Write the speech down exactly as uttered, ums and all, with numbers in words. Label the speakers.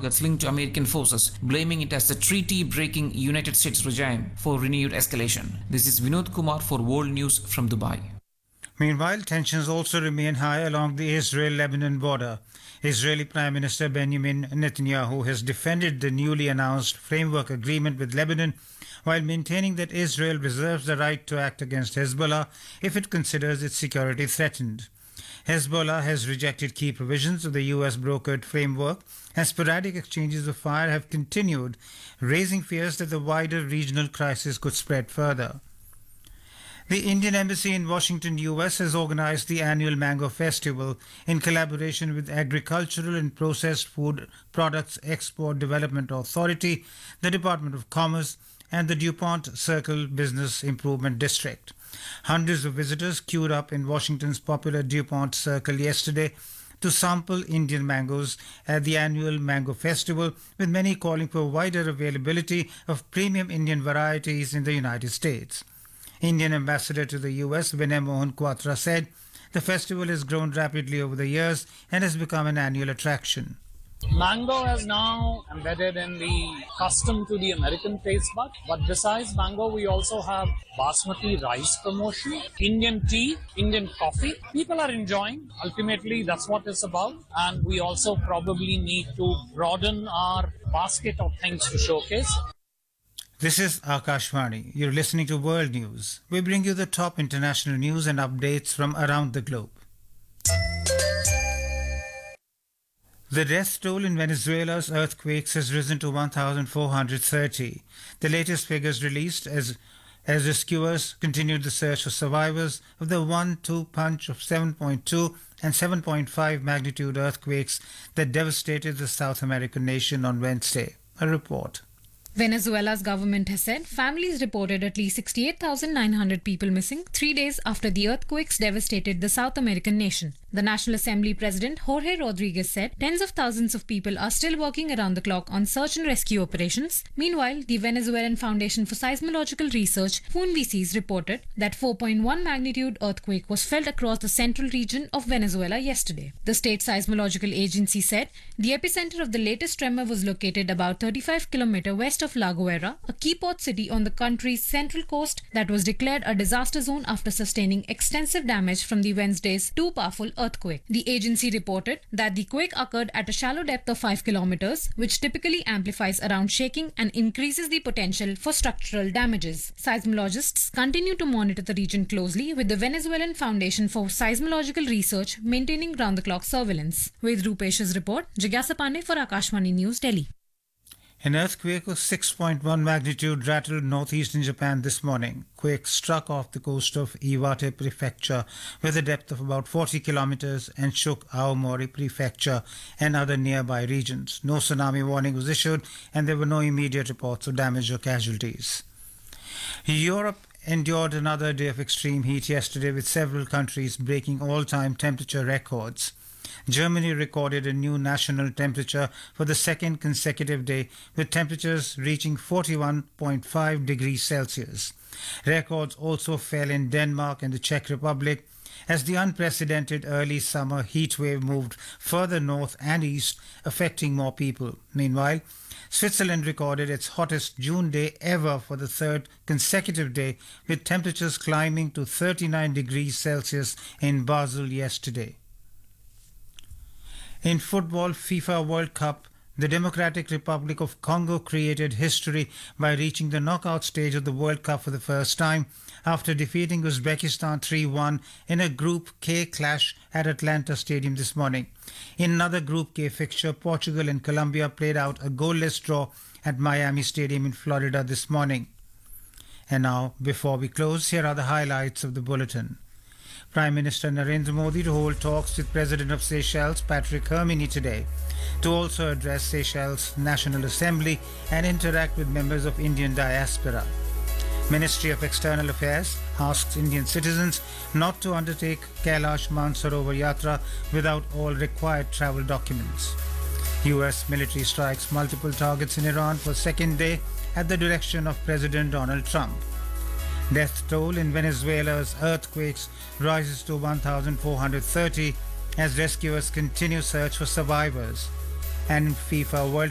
Speaker 1: targets linked to American forces, blaming it as the treaty-breaking United States regime for renewed escalation. This is Vinod Kumar for World News from Dubai.
Speaker 2: Meanwhile, tensions also remain high along the Israel-Lebanon border. Israeli Prime Minister Benjamin Netanyahu has defended the newly announced framework agreement with Lebanon while maintaining that Israel reserves the right to act against Hezbollah if it considers its security threatened. Hezbollah has rejected key provisions of the U S brokered framework, and sporadic exchanges of fire have continued, raising fears that the wider regional crisis could spread further. The Indian Embassy in Washington, U S has organized the annual Mango Festival in collaboration with Agricultural and Processed Food Products Export Development Authority, the Department of Commerce, and the DuPont Circle Business Improvement District. Hundreds of visitors queued up in Washington's popular DuPont Circle yesterday to sample Indian mangoes at the annual Mango Festival, with many calling for wider availability of premium Indian varieties in the United States. Indian ambassador to the U S, Vinay Mohan Quatra, said the festival has grown rapidly over the years and has become an annual attraction.
Speaker 3: Mango has now embedded in the custom to the American taste bud. But besides mango, we also have basmati rice promotion, Indian tea, Indian coffee. People are enjoying. Ultimately, that's what it's about. And we also probably need to broaden our basket of things to showcase.
Speaker 2: This is Akashvani. You're listening to World News. We bring you the top international news and updates from around the globe. The death toll in Venezuela's earthquakes has risen to one thousand four hundred thirty. The latest figures released as as rescuers continued the search for survivors of the one two punch of seven point two and seven point five magnitude earthquakes that devastated the South American nation on Wednesday. A report.
Speaker 4: Venezuela's government has said families reported at least sixty-eight thousand nine hundred people missing three days after the earthquakes devastated the South American nation. The National Assembly President Jorge Rodriguez said tens of thousands of people are still working around the clock on search and rescue operations. Meanwhile, the Venezuelan Foundation for Seismological Research, FUNVISIS, reported that four point one magnitude earthquake was felt across the central region of Venezuela yesterday. The state seismological agency said the epicenter of the latest tremor was located about thirty-five kilometers west of La Guaira, a key port city on the country's central coast that was declared a disaster zone after sustaining extensive damage from the Wednesday's too powerful earthquake. The agency reported that the quake occurred at a shallow depth of five kilometers, which typically amplifies around shaking and increases the potential for structural damages. Seismologists continue to monitor the region closely, with the Venezuelan Foundation for Seismological Research maintaining round-the-clock surveillance. With Rupesh's report, Jigyasa Pandey for Akashvani News, Delhi.
Speaker 2: An earthquake of six point one magnitude rattled northeastern Japan this morning. Quake struck off the coast of Iwate Prefecture with a depth of about forty kilometers and shook Aomori Prefecture and other nearby regions. No tsunami warning was issued and there were no immediate reports of damage or casualties. Europe endured another day of extreme heat yesterday, with several countries breaking all-time temperature records. Germany recorded a new national temperature for the second consecutive day, with temperatures reaching forty-one point five degrees Celsius. Records also fell in Denmark and the Czech Republic as the unprecedented early summer heat wave moved further north and east, affecting more people. Meanwhile, Switzerland recorded its hottest June day ever for the third consecutive day, with temperatures climbing to thirty-nine degrees Celsius in Basel yesterday. In football, FIFA World Cup, the Democratic Republic of Congo created history by reaching the knockout stage of the World Cup for the first time after defeating Uzbekistan three one in a Group K clash at Atlanta Stadium this morning. In another Group K fixture, Portugal and Colombia played out a goalless draw at Miami Stadium in Florida this morning. And now, before we close, here are the highlights of the bulletin. Prime Minister Narendra Modi to hold talks with President of Seychelles, Patrick Herminy, today, to also address Seychelles National Assembly and interact with members of Indian diaspora. Ministry of External Affairs asks Indian citizens not to undertake Kailash Mansarovar Yatra without all required travel documents. U S military strikes multiple targets in Iran for second day at the direction of President Donald Trump. Death toll in Venezuela's earthquakes rises to one thousand four hundred thirty as rescuers continue search for survivors. And in FIFA World